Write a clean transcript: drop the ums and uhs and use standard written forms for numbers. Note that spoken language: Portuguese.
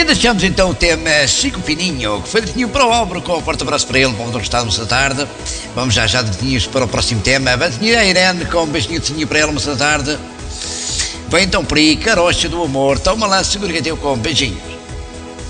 deixamos então o tema Chico Fininho, que foi dedinho para o Álvaro, com o forte abraço para ele, para onde estamos da tarde. Vamos já dedinhos para o próximo tema. Dedinho a Irene, com um beijinho dedinho para ela, moça da tarde. Vem então por aí, Carocha do Amor, toma lá, segura que eu com beijinhos.